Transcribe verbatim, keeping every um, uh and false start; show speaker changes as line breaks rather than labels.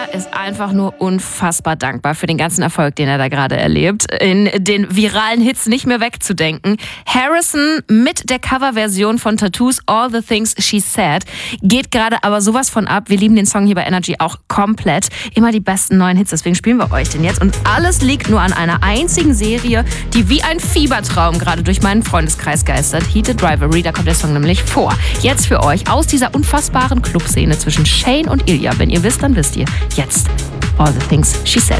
ist einfach nur unfassbar dankbar für den ganzen Erfolg, den er da gerade erlebt. In den viralen Hits nicht mehr wegzudenken. Harrison mit der Coverversion von Tattoos All the Things She Said geht gerade aber sowas von ab. Wir lieben den Song hier bei Energy auch komplett. Immer die besten neuen Hits, deswegen spielen wir euch den jetzt. Und alles liegt nur an einer einzigen Serie, die wie ein Fiebertraum gerade durch meinen Freundeskreis geistert. Heated Rivalry, da kommt der Song nämlich vor. Jetzt für euch aus dieser unfassbaren Clubszene zwischen Shane und Ilya. Wenn ihr wisst, dann wisst ihr. Jetzt All the Things She Said.